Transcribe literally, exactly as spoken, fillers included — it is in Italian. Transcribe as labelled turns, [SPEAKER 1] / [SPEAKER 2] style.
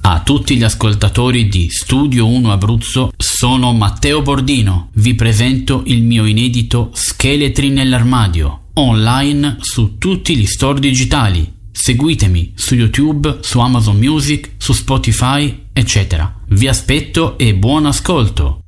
[SPEAKER 1] A tutti gli ascoltatori di Studio uno Abruzzo, sono Matteo Bordino. Vi presento il mio inedito Scheletri nell'armadio, online su tutti gli store digitali. Seguitemi su YouTube, su Amazon Music, su Spotify, eccetera. Vi aspetto e buon ascolto!